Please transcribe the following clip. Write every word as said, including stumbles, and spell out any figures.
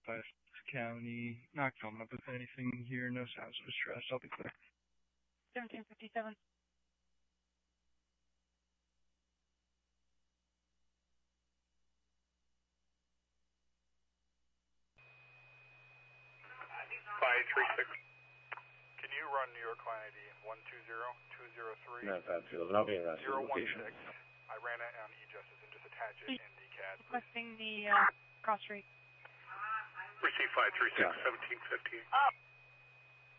five County. Not coming up with anything here. No sounds of distress. I'll be clear. seventeen fifty-seven. five three six. Can you run New York line I D one two zero two zero three? No, Fairfield. I'll be in that zero one location. six. I ran it on E-Justice and just attach it in the C A D. Requesting the uh, cross street. Receive five three six, seventeen fifty. Up.